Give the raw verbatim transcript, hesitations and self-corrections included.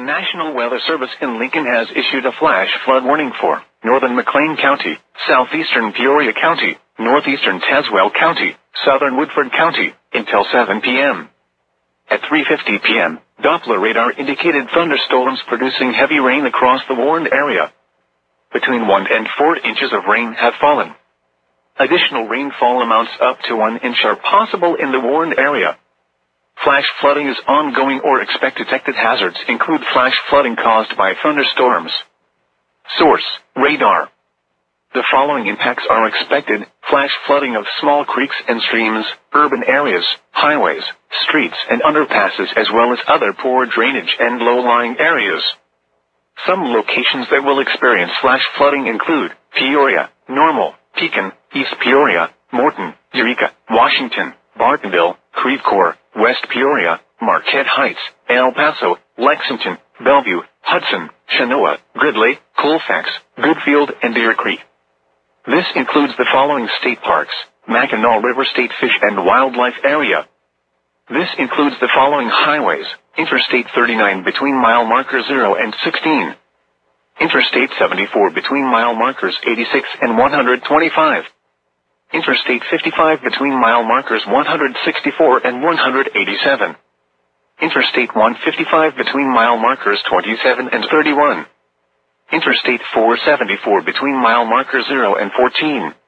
National Weather Service in Lincoln has issued a flash flood warning for northern McLean County, southeastern Peoria County, northeastern Tazewell County, southern Woodford County, until seven p m At three fifty p m, Doppler radar indicated thunderstorms producing heavy rain across the warned area. Between one and four inches of rain have fallen. Additional rainfall amounts up to one inch are possible in the warned area. Flash flooding is ongoing or expect detected hazards include flash flooding caused by thunderstorms. Source: radar. The following impacts are expected: flash flooding of small creeks and streams, urban areas, highways, streets and underpasses, as well as other poor drainage and low-lying areas. Some locations that will experience flash flooding include Peoria, Normal, Pekin, East Peoria, Morton, Eureka, Washington, Bartonville, Creve Coeur, West Peoria, Marquette Heights, El Paso, Lexington, Bellevue, Hudson, Chenoa, Gridley, Colfax, Goodfield, and Deer Creek. This includes the following state parks: Mackinac River State Fish and Wildlife Area. This includes the following highways: Interstate thirty-nine between mile markers zero and sixteen. Interstate seventy-four between mile markers eighty-six and one hundred twenty-five. Interstate fifty-five between mile markers one hundred sixty-four and one hundred eighty-seven. Interstate one fifty-five between mile markers twenty-seven and thirty-one. Interstate four seventy-four between mile markers zero and fourteen.